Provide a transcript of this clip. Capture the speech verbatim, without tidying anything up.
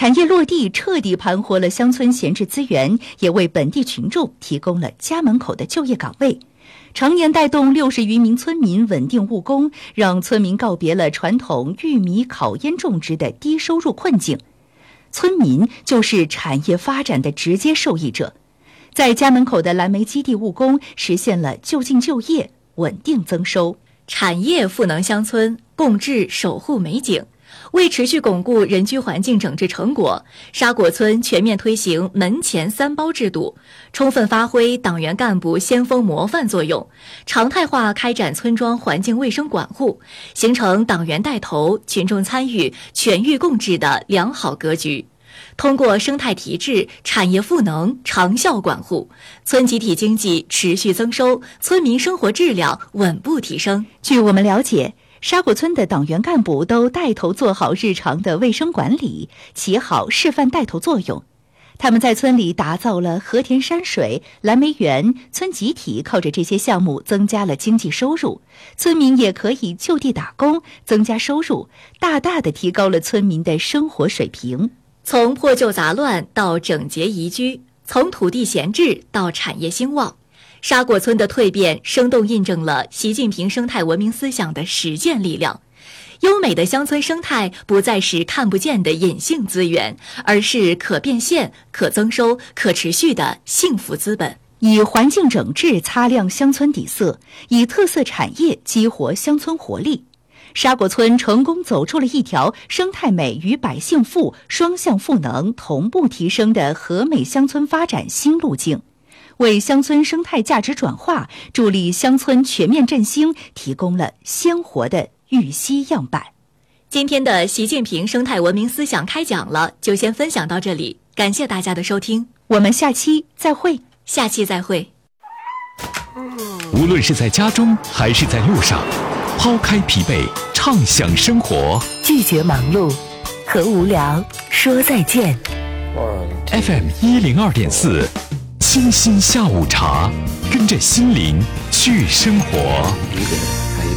产业落地彻底盘活了乡村闲置资源，也为本地群众提供了家门口的就业岗位，常年带动六十余名村民稳定务工，让村民告别了传统玉米、烤烟种植的低收入困境。村民就是产业发展的直接受益者，在家门口的蓝莓基地务工，实现了就近就业、稳定增收。 产业赋能乡村，共治守护美景。为持续巩固人居环境整治成果，沙果村全面推行门前三包制度，充分发挥党员干部先锋模范作用，常态化开展村庄环境卫生管护，形成党员带头、群众参与、全域共治的良好格局。通过生态提质、产业赋能、长效管护，村集体经济持续增收，村民生活质量稳步提升。 据我们了解，沙果村的党员干部都带头做好日常的卫生管理，起好示范带头作用。他们在村里打造了和田山水、蓝莓园，村集体靠着这些项目增加了经济收入，村民也可以就地打工，增加收入，大大的提高了村民的生活水平。 从破旧杂乱到整洁宜居，从土地闲置到产业兴旺，沙果村的蜕变生动印证了习近平生态文明思想的实践力量。优美的乡村生态不再是看不见的隐性资源，而是可变现、可增收、可持续的幸福资本。 以环境整治擦亮乡村底色，以特色产业激活乡村活力。沙果村成功走出了一条生态美与百姓富双向赋能同步提升的和美乡村发展新路径，为乡村生态价值转化、助力乡村全面振兴提供了鲜活的预期样板。 今天的习近平生态文明思想开讲了，就先分享到这里，感谢大家的收听， 我们下期再会。 下期再会。 无论是在家中还是在路上，抛开疲惫，畅享生活， 拒绝忙碌，和无聊说再见。 F M 一零二点四，清新下午茶，跟着心灵去生活。